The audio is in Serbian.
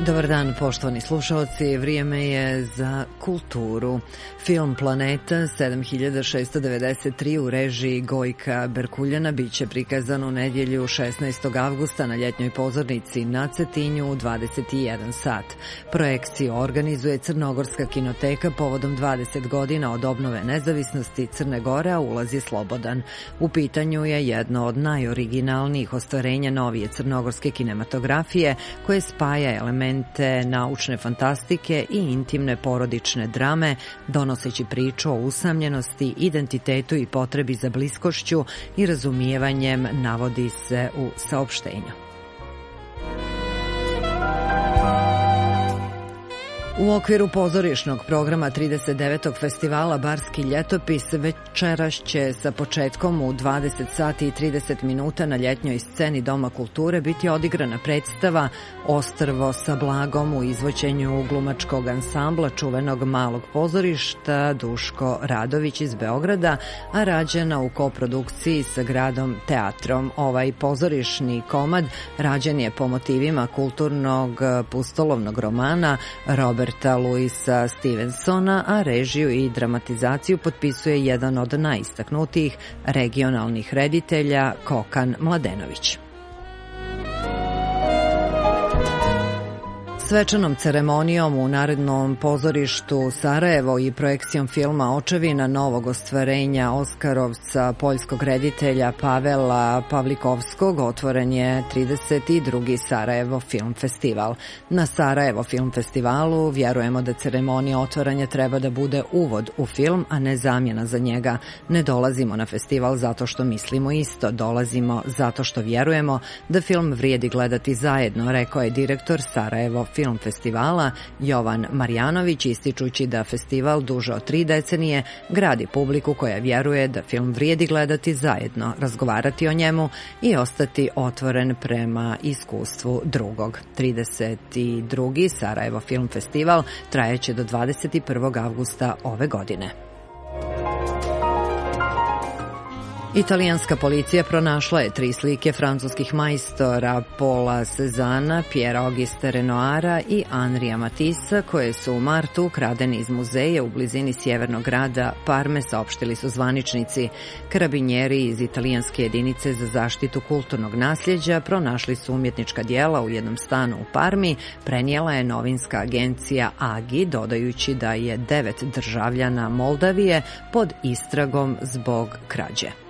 Dobar dan, poštovani slušalci, vrijeme je za kulturu. Film Planeta 7693 u režiji Gojka Berkuljana biće prikazan u nedjelju 16. avgusta na ljetnjoj pozornici na Cetinju u 21 sat. Projekciju organizuje Crnogorska kinoteka povodom 20 godina od obnove nezavisnosti Crne Gore, a ulaz je slobodan. U pitanju je jedno od najoriginalnijih ostvarenja novije crnogorske kinematografije koje spaja elemente naučne fantastike i intimne porodične drame, donoseći priču o usamljenosti, identitetu i potrebi za bliskošću i razumijevanjem, navodi se u saopštenju. U okviru pozorišnog programa 39. festivala Barski ljetopis večeras će sa početkom u 20 sati i 30 minuta na ljetnjoj sceni Doma kulture biti odigrana predstava Ostrvo sa blagom u izvođenju glumačkog ansambla čuvenog malog pozorišta Duško Radović iz Beograda, a rađena u koprodukciji sa Gradom teatrom. Ovaj pozorišni komad rađen je po motivima kulturnog pustolovnog romana Roberta Louisa Stevensona, a režiju i dramatizaciju potpisuje jedan od najistaknutijih regionalnih reditelja Kokan Mladenović. Svečanom ceremonijom u Narodnom pozorištu Sarajevo i projekcijom filma Očevina novog ostvarenja Oskarovca poljskog reditelja Pavela Pavlikovskog otvoren je 32. Sarajevo Film Festival. Na Sarajevo Film Festivalu vjerujemo da ceremonija otvaranja treba da bude uvod u film, a ne zamjena za njega. Ne dolazimo na festival zato što mislimo isto, dolazimo zato što vjerujemo da film vrijedi gledati zajedno, rekao je direktor Sarajevo Film festivala Jovan Marjanović, ističući da festival duže od 3 decenije gradi publiku koja vjeruje da film vrijedi gledati zajedno, razgovarati o njemu i ostati otvoren prema iskustvu drugog. 32. Sarajevo Film Festival trajeće do 21. avgusta ove godine. Italijanska policija pronašla je 3 slike francuskih majstora Paula Cézanne, Pierre Auguste Renoira i Henria Matissa, koje su u martu ukradene iz muzeja u blizini sjevernog grada Parme, saopštili su zvaničnici. Karabinjeri iz italijanske jedinice za zaštitu kulturnog nasljeđa pronašli su umjetnička dijela u jednom stanu u Parmi, prenijela je novinska agencija AGI, dodajući da je 9 državljana Moldavije pod istragom zbog krađe.